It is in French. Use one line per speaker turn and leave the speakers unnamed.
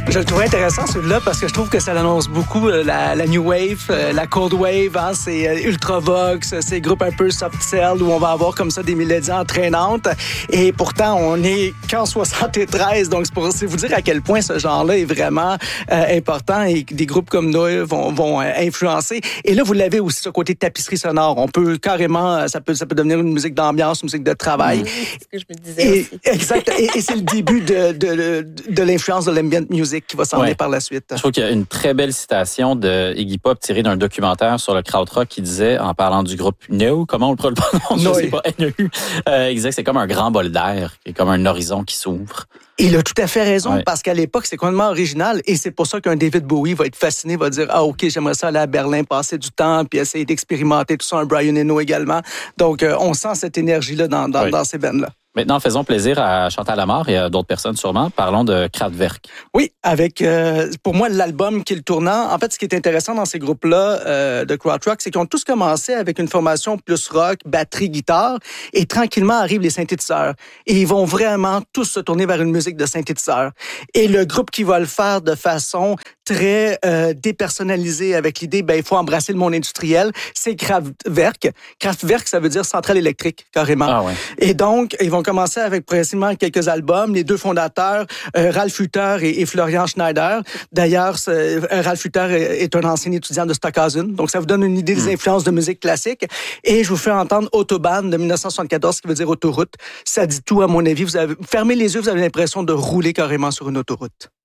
Je le trouvais intéressant celui-là parce que je trouve que ça annonce beaucoup la New Wave, la Cold Wave, hein, c'est Ultravox, ces groupes un peu soft cell où on va avoir comme ça des mélodies entraînantes. Et pourtant, on est qu'en 73, donc c'est vous dire à quel point ce genre-là est vraiment important et des groupes comme nous vont influencer. Et là, vous l'avez aussi ce côté tapisserie sonore. On peut carrément, ça peut devenir une musique d'ambiance, une musique de travail.
C'est ce que je me disais aussi.
Exact. Et c'est le début de l'influence de l'ambient music qui va s'en aller par la suite.
Je trouve qu'il y a une très belle citation de Iggy Pop tirée d'un documentaire sur le krautrock qui disait, en parlant du groupe Neu, comment on le prononce, je sais pas, Neu, il disait que c'est comme un grand bol d'air, qui est comme un horizon qui s'ouvre.
Il a tout à fait raison, parce qu'à l'époque, c'est complètement original, et c'est pour ça qu'un David Bowie va être fasciné, va dire « Ah, OK, j'aimerais ça aller à Berlin, passer du temps, puis essayer d'expérimenter tout ça, un Brian Eno également. » Donc, on sent cette énergie-là dans ces bands-là.
Maintenant, faisons plaisir à Chantal Lamarre et à d'autres personnes sûrement. Parlons de Kraftwerk.
Oui, avec, pour moi, l'album qui est le tournant. En fait, ce qui est intéressant dans ces groupes-là de krautrock, c'est qu'ils ont tous commencé avec une formation plus rock, batterie, guitare, et tranquillement arrivent les synthétiseurs. Et ils vont vraiment tous se tourner vers une musique de synthétiseurs. Et le groupe qui va le faire de façon très dépersonnalisée avec l'idée, il faut embrasser le monde industriel, c'est Kraftwerk. Kraftwerk, ça veut dire centrale électrique, carrément.
Ah ouais.
Et donc, ils vont commencer avec précisément quelques albums. Les deux fondateurs, Ralf Hutter et Florian Schneider. D'ailleurs, Ralf Hutter est un ancien étudiant de Stockhausen. Donc, ça vous donne une idée des influences de musique classique. Et je vous fais entendre Autobahn de 1974, qui veut dire autoroute. Ça dit tout, à mon avis. Vous avez fermez les yeux, vous avez l'impression de rouler carrément sur une autoroute.